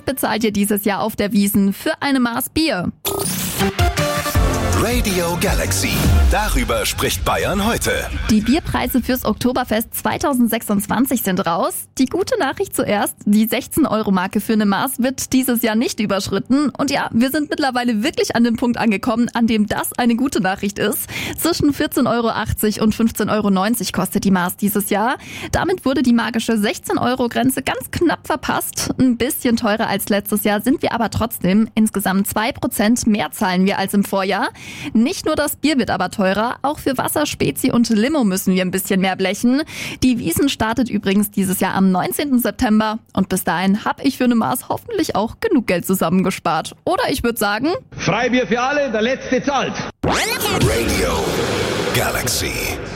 bezahlt ihr dieses Jahr auf der Wiesn für eine Maß Bier? Radio Galaxy. Darüber spricht Bayern heute. Die Bierpreise fürs Oktoberfest 2026 sind raus. Die gute Nachricht zuerst, die 16-Euro-Marke für eine Maß wird dieses Jahr nicht überschritten. Und ja, wir sind mittlerweile wirklich an dem Punkt angekommen, an dem das eine gute Nachricht ist. Zwischen 14,80 Euro und 15,90 Euro kostet die Maß dieses Jahr. Damit wurde die magische 16-Euro-Grenze ganz knapp verpasst. Ein bisschen teurer als letztes Jahr sind wir aber trotzdem. Insgesamt 2% mehr zahlen wir als im Vorjahr. Nicht nur das Bier wird aber teurer, auch für Wasser, Spezi und Limo müssen wir ein bisschen mehr blechen. Die Wiesn startet übrigens dieses Jahr am 19. September und bis dahin habe ich für eine Maß hoffentlich auch genug Geld zusammengespart. Oder ich würde sagen... Freibier für alle, der Letzte zahlt. Radio Galaxy.